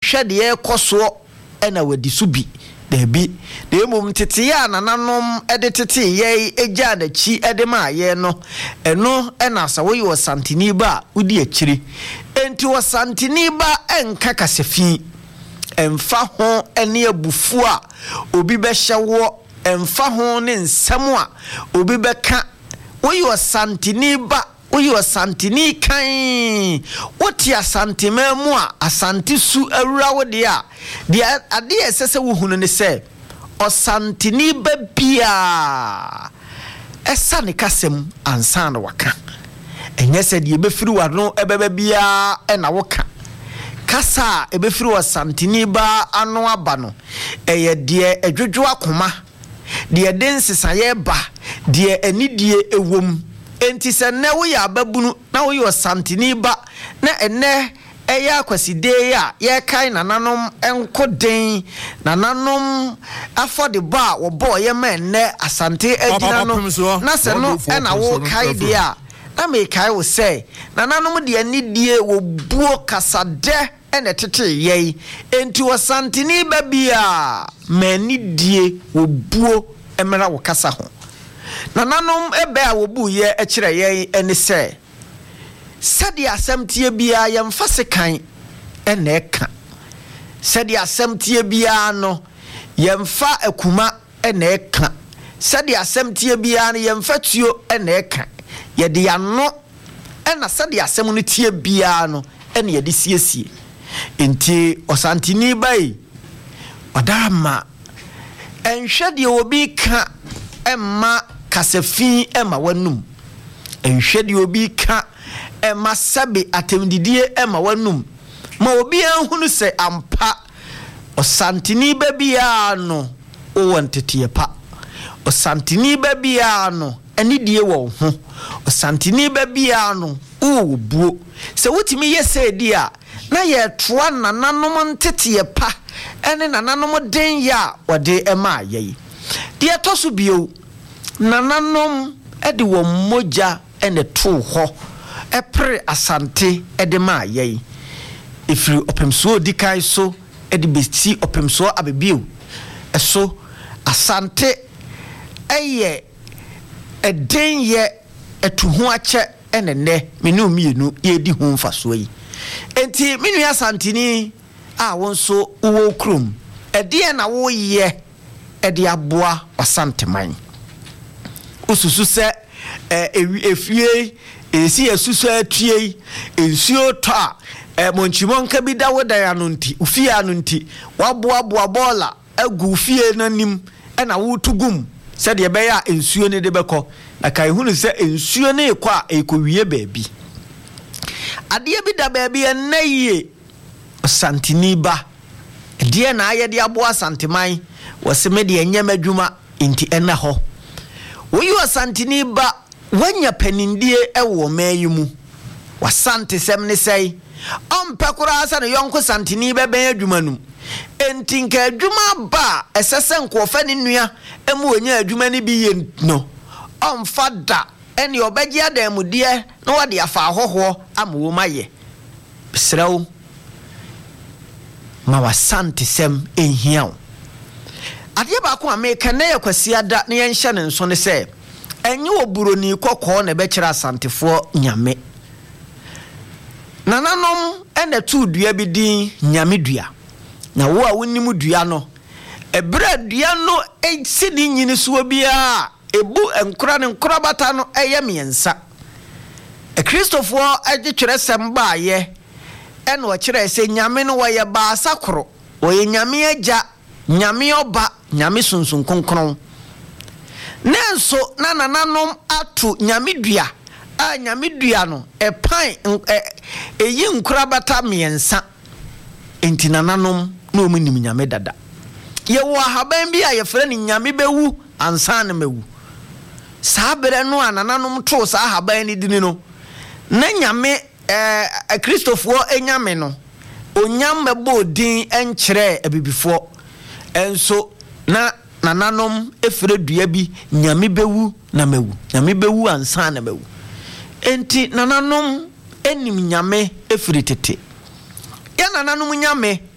hwe de ekoso ena wadi so bi debi de mum tete ya nananom ede tete ye eja da chi ede ma ye no eno ena sa wo yo santini ba udi akiri enti wo santini ba enka kasefi emfa ho ene abufu a obi be hyewo emfa ho ne nsam a obi be ka wo yo santini ba Uyo santini kan woti asantema mu a asanti su awura wo de a de ade esese wo hunu ne se osantini ba bia esa ne kasem ansan waka enye se de ebefiri wano ebeba bia na woka kasa ebefiri osantini ba ano aba no eye de edwodwo akoma de densesaye ba de anidie ewom enti se ne wo ya babunu na wo yo santini ba na ene eya kwaside ya ye kai nananom enkoden nananom afode ba wo bo ye ma ene asante agina no na se no na wo kai dia na me kai wo se nananom de anidie wo buo kasade ene tete ye enti wo santini ba bia manidie wo buo emra wo kasa ho nananom ebe a wobu ye ekire ye ene se sadi asemtie bia ye mfase kan ene eka sadi asemtie bia no ye mfa akuma ene eka sadi asemtie bia no ye mfa tuo ene eka ye de ano ena sadi asem no tie bia no ene ye de siesie enti osantini bai odama enhwe de obi ka emma kasefi ema wanum enhwede obi ka ema sabe atemdidie ema wanum ma obi anhunu se ampa osantini babia no o wantete pa osantini babia no anidie wo ho osantini babia no o buo se wotimi yese dia na ye toa nananom ntete pa ene nananom den ya wode ema ayi dia toso bio nananom ede wo moja ene to ho epre asante ede ma yei ifri opemso dikai so ede besti opemso abebio eso asante eye eden ye etuho ache ene ne menu mienu ye di ho mfaso yi enti menu asantini a wonso wo krum ede na wo ye ede aboa asante man ususu se efie esi esusu atue ensuo to a monchimonka bi da wodan anunti ufie anunti waboaboa bola agu fie nanim na wutugum se de be ya ensuo ne de beko na kai hunu se ensuo ne ekwa ekowie baabi ade bi da baabi enayie santini ba de na aye de aboa santeman wose de enyam adwuma inti ena ho woyu santini ba wanya panindie ewo mayimu wasante sem ne sei ompekura asa ne yonko santini ba ben adwuma num enti nka adwuma ba esese nkofa ne nua emu onya adwuma ne bi ye no omfada eni obeji adamudie na wade afa ahoho amwo maye bisrawo ma wasante sem enhiawo ade ba ko ameka na yakwasiada na yenhye ne nso ne se enye oburoni kokko na be kira asantefo nyame nananom ene tu dua bi din nyame dua na wo a wonimu dua no ebra dua no esidi nyini so bia ebu enkura ne nkura bata no eye miensa kristofo age kire sem ba ye ene o kire se nyame no waye ba sakoro oye nyame agya nyame oba nyame sunsun konkron nenso na nananom atu nyame dua a nyame dua no epan eyi nkura bata miensa enti nananom no omunim nyame dada ye wo haban bi a ye fere ni nyame bewu ansa na mewu sabere no anananom to sa haban ni dini no na nyame kristofo enyame no onyam mebo din enkyere abibifo enso na nananom efere dua bi nyame bewu na mewu nyame bewu ansa na mewu enti nananom enim nyame efere tete ya nananom nyame